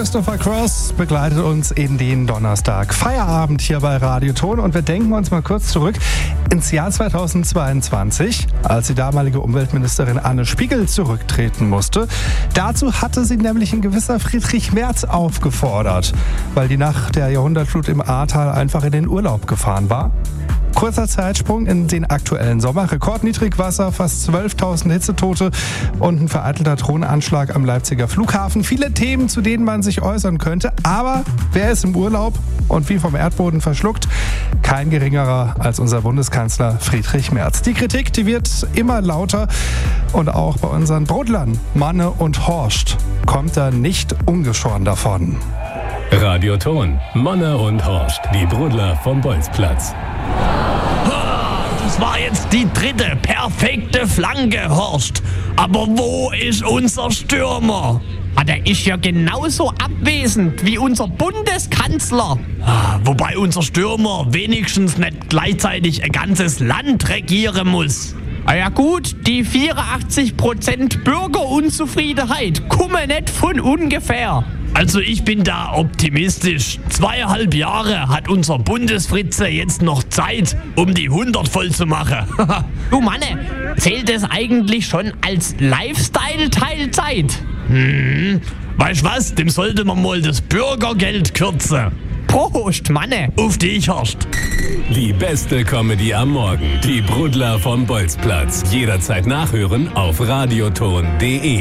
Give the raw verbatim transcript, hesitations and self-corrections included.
Christopher Cross begleitet uns in den Donnerstag Feierabend hier bei Radioton und wir denken uns mal kurz zurück ins Jahr zweitausendzweiundzwanzig, als die damalige Umweltministerin Anne Spiegel zurücktreten musste. Dazu hatte sie nämlich ein gewisser Friedrich Merz aufgefordert, weil die nach der Jahrhundertflut im Ahrtal einfach in den Urlaub gefahren war. Kurzer Zeitsprung in den aktuellen Sommer. Rekordniedrigwasser, fast zwölftausend Hitzetote und ein vereitelter Drohnenanschlag am Leipziger Flughafen. Viele Themen, zu denen man sich äußern könnte. Aber wer ist im Urlaub und wie vom Erdboden verschluckt? Kein geringerer als unser Bundeskanzler Friedrich Merz. Die Kritik, die wird immer lauter. Und auch bei unseren Brodlern, Manne und Horst, kommt er nicht ungeschoren davon. Radioton, Manne und Horst, die Brudler vom Bolzplatz. Das war jetzt die dritte perfekte Flanke, Horst. Aber wo ist unser Stürmer? Ah, der ist ja genauso abwesend wie unser Bundeskanzler. Wobei unser Stürmer wenigstens nicht gleichzeitig ein ganzes Land regieren muss. Ah ja gut, die vierundachtzig Prozent Bürgerunzufriedenheit kommen nicht von ungefähr. Also ich bin da optimistisch. Zweieinhalb Jahre hat unser Bundesfritze jetzt noch Zeit, um die hundert voll zu machen. Du Manne, zählt es eigentlich schon als Lifestyle-Teilzeit? Hm, weißt was, dem sollte man mal das Bürgergeld kürzen. Prost, Manne. Auf dich, Horst. Die beste Comedy am Morgen. Die Brudler vom Bolzplatz. Jederzeit nachhören auf radioton punkt de.